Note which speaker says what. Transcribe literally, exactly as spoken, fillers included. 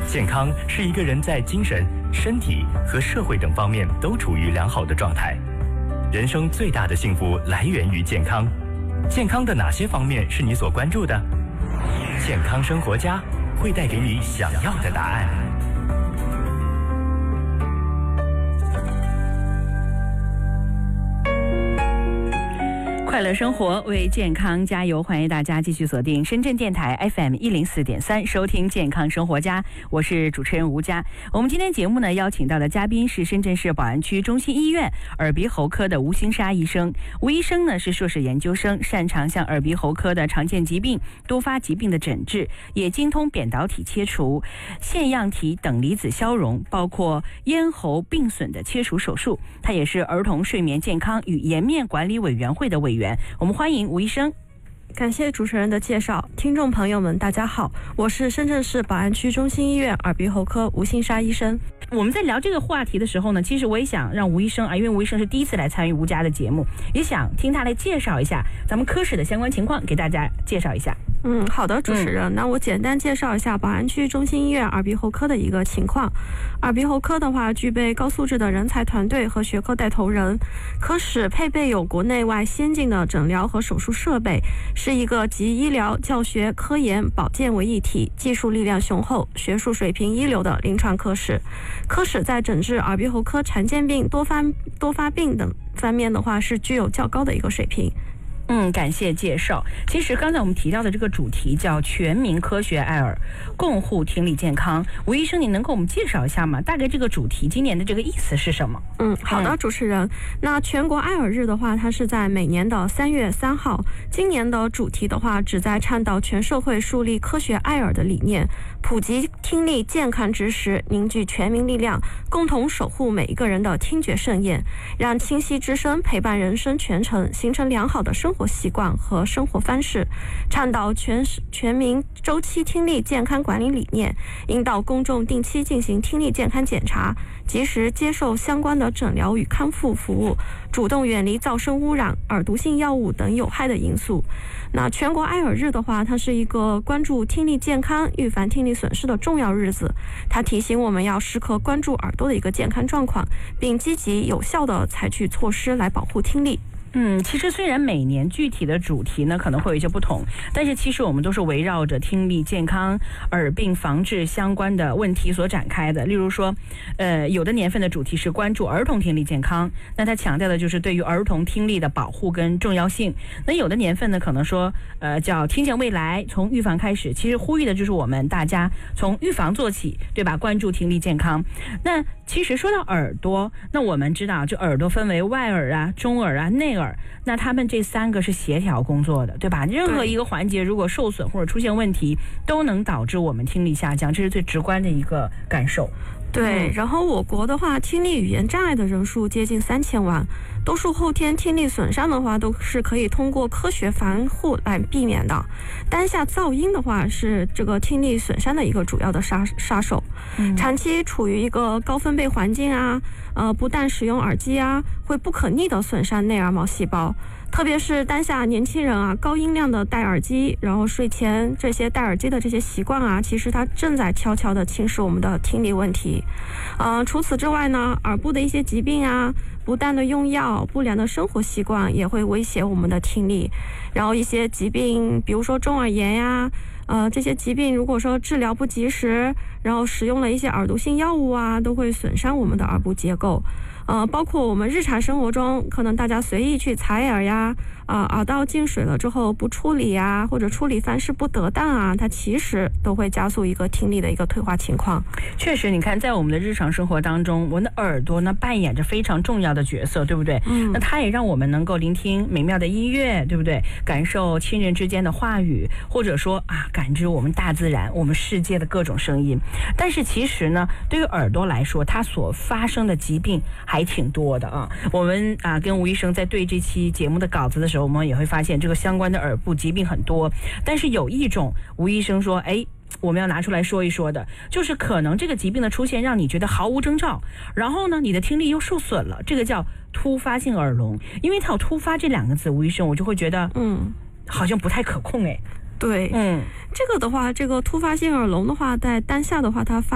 Speaker 1: 健康是一个人在精神、身体和社会等方面都处于良好的状态。人生最大的幸福来源于健康。健康的哪些方面是你所关注的？健康生活家会带给你想要的答案。
Speaker 2: 快乐生活，为健康加油！欢迎大家继续锁定深圳电台 F M 一零四点三，收听健康生活家，我是主持人吴佳。我们今天节目呢，邀请到的嘉宾是深圳市宝安区中心医院耳鼻喉科的吴兴沙医生。吴医生呢是硕士研究生，擅长向耳鼻喉科的常见疾病、多发疾病的诊治，也精通扁桃体切除、腺样体等离子消融，包括咽喉病损的切除手术。他也是儿童睡眠健康与颜面管理委员会的委员。我们欢迎吴医生。
Speaker 3: 感谢主持人的介绍，听众朋友们大家好，我是深圳市宝安区中心医院耳鼻喉科吴兴沙医生。
Speaker 2: 我们在聊这个话题的时候呢，其实我也想让吴医生啊，因为吴医生是第一次来参与吴家的节目，也想听他来介绍一下咱们科室的相关情况，给大家介绍一下。
Speaker 3: 嗯，好的，主持人、嗯、那我简单介绍一下宝安区中心医院耳鼻喉科的一个情况。耳鼻喉科的话，具备高素质的人才团队和学科带头人，科室配备有国内外先进的诊疗和手术设备，是一个集医疗、教学、科研、保健为一体，技术力量雄厚，学术水平一流的临床科室。科室在诊治耳鼻喉科常见病、多发多发病等方面的话，是具有较高的一个水平。
Speaker 2: 嗯，感谢介绍。其实刚才我们提到的这个主题叫全民科学爱耳，共护听力健康。吴医生，你能给我们介绍一下吗？大概这个主题今年的这个意思是什么？
Speaker 3: 嗯，好的，主持人。那全国爱耳日的话，它是在每年的三月三号。今年的主题的话，旨在倡导全社会树立科学爱耳的理念，普及听力健康知识，凝聚全民力量，共同守护每一个人的听觉盛宴，让清晰之声陪伴人生全程，形成良好的生活习惯和生活方式，倡导全全民周期听力健康管理理念，引导公众定期进行听力健康检查，及时接受相关的诊疗与康复服务，主动远离噪声污染、耳毒性药物等有害的因素。那全国爱耳日的话，它是一个关注听力健康、预防听力损失的重要日子，它提醒我们要时刻关注耳朵的一个健康状况，并积极有效地采取措施来保护听力。
Speaker 2: 嗯，其实虽然每年具体的主题呢可能会有一些不同，但是其实我们都是围绕着听力健康、耳病防治相关的问题所展开的。例如说，呃，有的年份的主题是关注儿童听力健康，那它强调的就是对于儿童听力的保护跟重要性。那有的年份呢，可能说，呃，叫听见未来，从预防开始，其实呼吁的就是我们大家从预防做起，对吧？关注听力健康。那其实说到耳朵，那我们知道，就耳朵分为外耳啊、中耳啊、内耳。那他们这三个是协调工作的，对吧？任何一个环节如果受损或者出现问题，都能导致我们听力下降，这是最直观的一个感受。
Speaker 3: 对，然后我国的话，听力语言障碍的人数接近三千万，多数后天听力损伤的话，都是可以通过科学防护来避免的。当下噪音的话，是这个听力损伤的一个主要的杀杀手。嗯、长期处于一个高分贝环境啊，呃，不但使用耳机啊，会不可逆的损伤内耳毛细胞。特别是当下年轻人啊，高音量的戴耳机，然后睡前这些戴耳机的这些习惯啊，其实它正在悄悄地侵蚀我们的听力问题。呃，除此之外呢，耳部的一些疾病啊，不当的用药、不良的生活习惯也会威胁我们的听力。然后一些疾病，比如说中耳炎呀、呃，这些疾病如果说治疗不及时，然后使用了一些耳毒性药物啊，都会损伤我们的耳部结构。呃，包括我们日常生活中，可能大家随意去采耳呀，啊、呃，耳道进水了之后不处理啊，或者处理方式不得当啊，它其实都会加速一个听力的一个退化情况。
Speaker 2: 确实，你看，在我们的日常生活当中，我们的耳朵呢扮演着非常重要的角色，对不对？嗯。那它也让我们能够聆听美妙的音乐，对不对？感受亲人之间的话语，或者说啊，感知我们大自然、我们世界的各种声音。但是其实呢，对于耳朵来说，它所发生的疾病还挺多的啊。我们啊跟吴医生在对这期节目的稿子的时候，我们也会发现这个相关的耳部疾病很多，但是有一种吴医生说，哎，我们要拿出来说一说的，就是可能这个疾病的出现让你觉得毫无征兆，然后呢你的听力又受损了，这个叫突发性耳聋。因为它有突发这两个字，吴医生我就会觉得嗯，好像不太可控。哎，
Speaker 3: 对，嗯，这个的话，这个突发性耳聋的话，在当下的话，它发